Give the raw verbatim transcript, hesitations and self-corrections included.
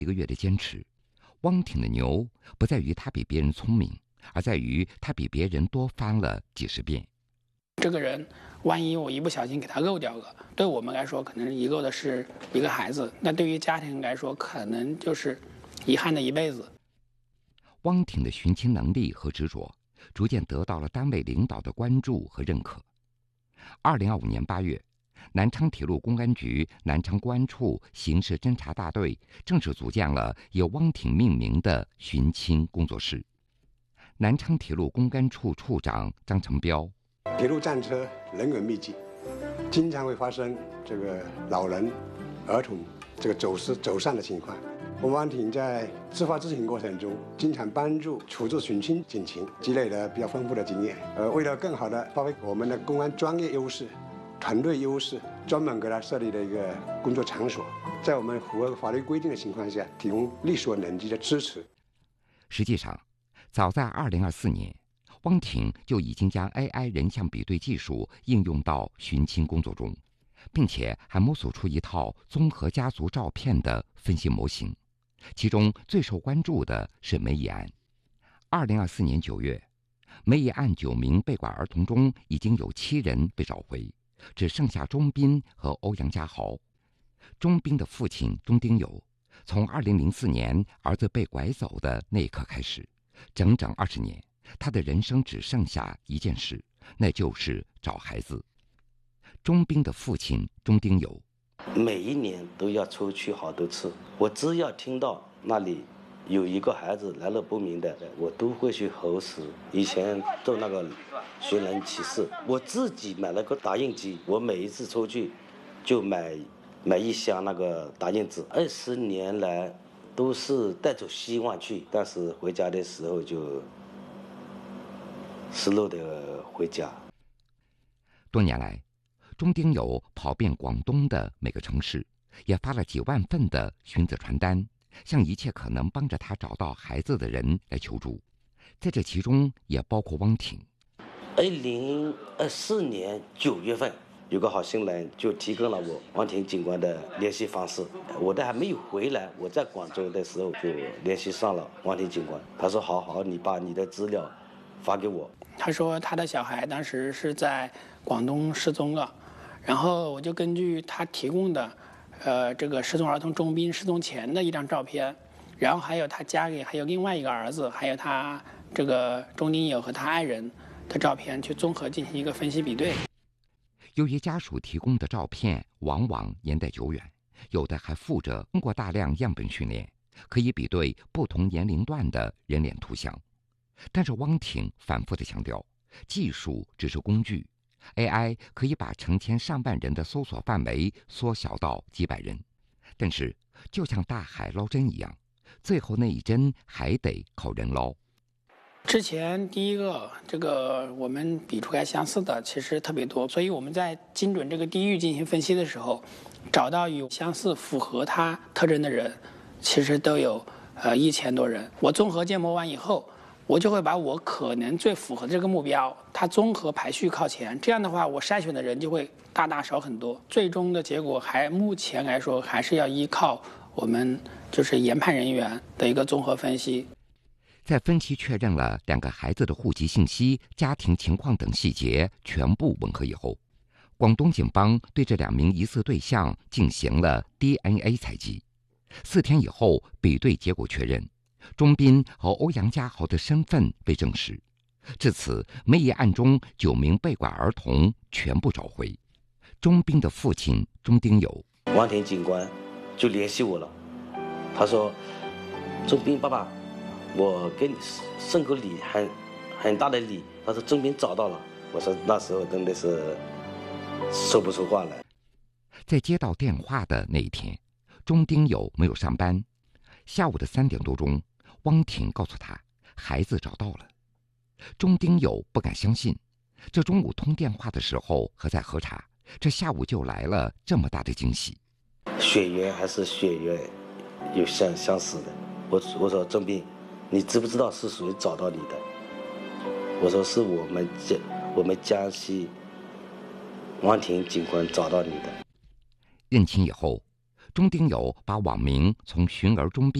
一个月的坚持，汪挺的牛不在于他比别人聪明，而在于他比别人多翻了几十遍。 这个人，万一我一不小心给他漏掉了，对我们来说可能遗漏的是一个孩子，那对于家庭来说，可能就是遗憾的一辈子。 汪挺的寻亲能力和执着，逐渐得到了单位领导的关注和认可。二零二五年八月，南昌铁路公安局南昌公安处刑事侦查大队正式组建了以汪挺命名的寻亲工作室。南昌铁路公安处处长张成彪： 铁路战车人员密集，经常会发生这个老人、儿童这个走失、走散的情况。我们汪挺在执法执行过程中，经常帮助处置寻亲警情，积累了比较丰富的经验。呃，为了更好地发挥我们的公安专业优势、团队优势，专门给他设立了一个工作场所，在我们符合法律规定的情况下，提供力所能及的支持。 实际上，早在二零二四年，汪挺就已经将 A I 人像比对技术应用到寻亲工作中，并且还摸索出一套综合家族照片的分析模型。其中最受关注的是梅姨案。二零二四年九月，梅姨案九名被拐儿童中已经有七人被找回，只剩下钟斌和欧阳家豪。钟斌的父亲钟丁友，从二零零四年儿子被拐走的那一刻开始，整整二十年，他的人生只剩下一件事，那就是找孩子。钟斌的父亲钟丁友， 每一年都要出去好多次，我只要听到那里有一个孩子来路不明的，我都会去核实。以前做那个寻人启事，我自己买了个打印机，我每一次出去就买买一箱那个打印纸。二十年来都是带着希望去，但是回家的时候就失落的回家。 多年来，钟丁友跑遍广东的每个城市，也发了几万份的寻子传单，向一切可能帮着他找到孩子的人来求助。在这其中也包括汪挺。 二零二四年九月份，有个好心人就提供了我汪挺警官的联系方式。我都还没有回来，我在广州的时候就联系上了汪挺警官。他说：“好好，你把你的资料发给我。” 他说他的小孩当时是在广东失踪了。然后我就根据他提供的，呃，这个失踪儿童钟斌失踪前的一张照片，然后还有他家里还有另外一个儿子，还有他这个钟丁友和他爱人的照片，去综合进行一个分析比对。 由于家属提供的照片往往年代久远，有的还附着通过大量样本训练，可以比对不同年龄段的人脸图像。但是汪挺反复地强调，技术只是工具。A I 可以把成千上万人的搜索范围缩小到几百人，但是就像大海捞针一样，最后那一针还得靠人捞。 之前第一个这个我们比出来相似的其实特别多，所以我们在精准这个地域进行分析的时候，找到有相似符合它特征的人，其实都有呃一千多人。我综合建模完以后，我就会把我可能最符合的这个目标，它综合排序靠前，这样的话，我筛选的人就会大大少很多。最终的结果还目前来说，还是要依靠我们就是研判人员的一个综合分析。 在分析确认了两个孩子的户籍信息、家庭情况等细节全部吻合以后，广东警方对这两名疑似对象进行了 D N A 采集。四天以后，比对结果确认，钟斌和欧阳家豪的身份被证实。至此，梅姨案中九名被拐儿童全部找回。钟斌的父亲钟丁友， 汪挺警官就联系我了，他说：“钟斌爸爸，我给你送个礼，很很大的礼。”他说：“钟斌找到了。”我说：“那时候真的是说不出话来。” 在接到电话的那一天，钟丁友没有上班。下午的三点多钟，汪挺告诉他，孩子找到了。钟丁友不敢相信，这中午通电话的时候还在喝茶，这下午就来了这么大的惊喜。 血缘还是血缘有相相似的。我我说钟斌，你知不知道是谁找到你的？我说是我们江我们江西汪挺警官找到你的。 认亲以后， 钟丁友把网名从寻儿钟斌